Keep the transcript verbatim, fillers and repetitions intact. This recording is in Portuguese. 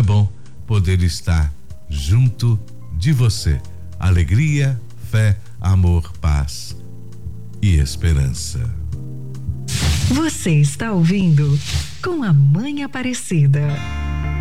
é bom poder estar junto de você. Alegria, fé, amor, paz e esperança. Você está ouvindo Com a Mãe Aparecida.